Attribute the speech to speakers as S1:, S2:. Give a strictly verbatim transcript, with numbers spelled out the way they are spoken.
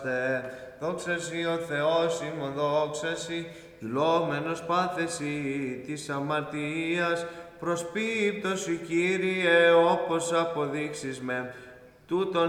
S1: Δόξα Συ ο Θεός ημών, δόξα Συ, δουλόμενος πάθεση της αμαρτίας, προσπίπτωση Κύριε, όπως αποδείξεις με τούτον